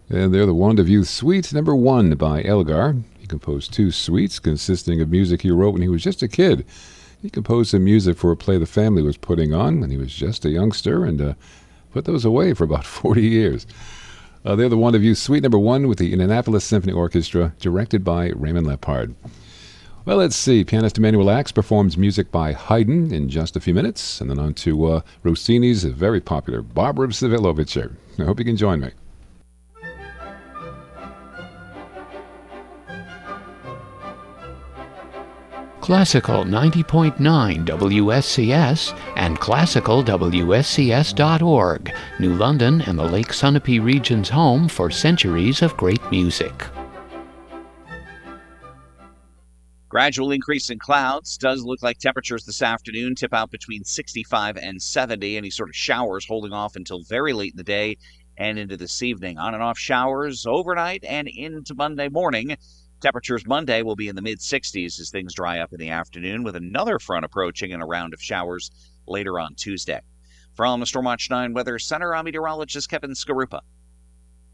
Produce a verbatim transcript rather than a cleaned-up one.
And they're the Wand of Youth Suite number one by Elgar. He composed two suites consisting of music he wrote when he was just a kid. He composed some music for a play the family was putting on when he was just a youngster and uh, put those away for about forty years. Uh, they're the Wand of Youth Suite number one with the Indianapolis Symphony Orchestra, directed by Raymond Lepard. Well, let's see. Pianist Emanuel Ax performs music by Haydn in just a few minutes, and then on to uh, Rossini's very popular Barber of Seville overture. I hope you can join me. Classical ninety point nine W S C S and classical W S C S dot org, New London and the Lake Sunapee region's home for centuries of great music. Gradual increase in clouds. Does look like temperatures this afternoon tip out between sixty-five and seventy. Any sort of showers holding off until very late in the day and into this evening. On and off showers overnight and into Monday morning. Temperatures Monday will be in the mid-sixties as things dry up in the afternoon, with another front approaching and a round of showers later on Tuesday. From the Storm Watch nine Weather Center, I'm meteorologist Kevin Skarupa.